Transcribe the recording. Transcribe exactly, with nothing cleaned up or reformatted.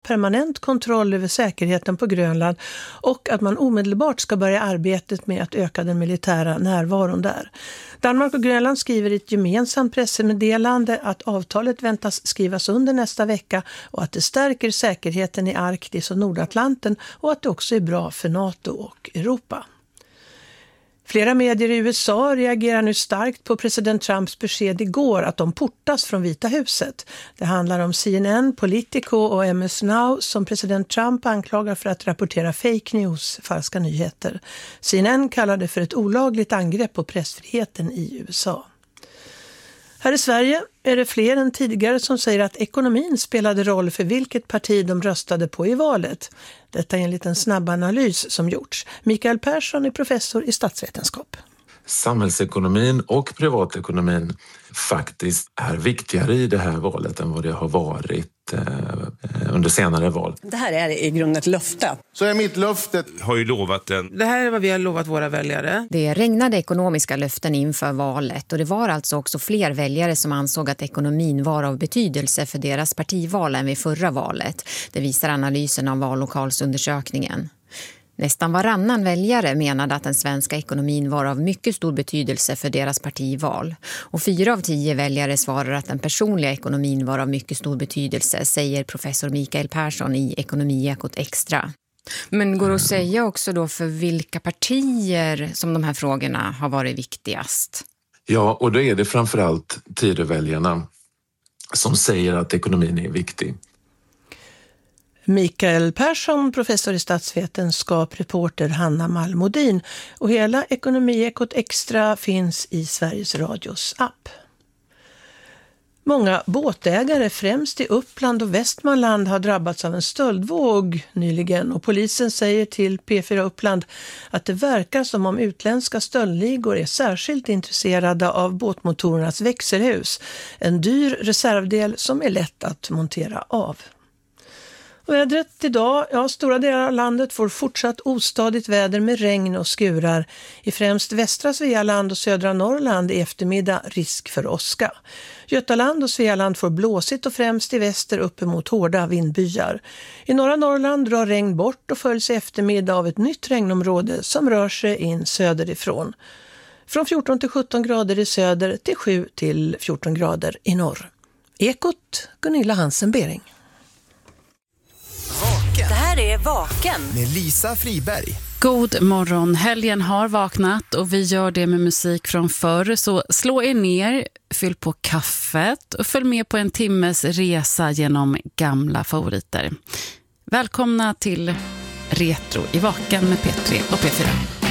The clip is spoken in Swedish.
permanent kontroll över säkerheten på Grönland och att man omedelbart ska börja arbetet med att öka den militära närvaron där. Danmark och Grönland skriver i ett gemensamt pressmeddelande att avtalet väntas skrivas under nästa vecka och att det stärker säkerheten i Arktis och Nordatlanten och att det också är bra för NATO och Europa. Flera medier i U S A reagerar nu starkt på president Trumps besked igår att de portas från Vita huset. Det handlar om C N N, Politico och M S Now som president Trump anklagar för att rapportera fake news, falska nyheter. C N N kallar det för ett olagligt angrepp på pressfriheten i U S A. Här i Sverige är det fler än tidigare som säger att ekonomin spelade roll för vilket parti de röstade på i valet. Detta är enligt en snabb analys som gjorts. Mikael Persson är professor i statsvetenskap. Samhällsekonomin och privatekonomin faktiskt är viktigare i det här valet än vad det har varit eh, under senare val. Det här är i grunden ett löfte. Så är mitt löfte. Har ju lovat en... Det här är vad vi har lovat våra väljare. Det regnade ekonomiska löften inför valet och det var alltså också fler väljare som ansåg att ekonomin var av betydelse för deras partival än vid förra valet. Det visar analysen av vallokalsundersökningen. Nästan varannan väljare menade att den svenska ekonomin var av mycket stor betydelse för deras partival. Och fyra av tio väljare svarar att den personliga ekonomin var av mycket stor betydelse, säger professor Mikael Persson i Ekonomiekot Extra. Men går det att säga också då för vilka partier som de här frågorna har varit viktigast? Ja, och då är det framförallt Tidöväljarna som säger att ekonomin är viktig. Mikael Persson, professor i statsvetenskap, reporter Hanna Malmodin. Och hela Ekonomiekot Extra finns i Sveriges Radios app. Många båtägare, främst i Uppland och Västmanland, har drabbats av en stöldvåg nyligen. Och polisen säger till P fyra Uppland att det verkar som om utländska stöldligor är särskilt intresserade av båtmotorernas växelhus. En dyr reservdel som är lätt att montera av. Vädret idag, ja, stora delar av landet får fortsatt ostadigt väder med regn och skurar. I främst västra Svealand och södra Norrland i eftermiddag risk för åska. Götaland och Svealand får blåsigt och främst i väster uppemot hårda vindbyar. I norra Norrland drar regn bort och följs i eftermiddag av ett nytt regnområde som rör sig in söderifrån. Från fjorton till sjutton grader i söder till sju till fjorton grader i norr. Ekot, Gunilla Hansen-Bering. Det här är Vaken med Lisa Friberg. God morgon, helgen har vaknat och vi gör det med musik från förr. Så slå er ner, fyll på kaffet och följ med på en timmes resa genom gamla favoriter. Välkomna till Retro i Vaken med P tre och P fyra.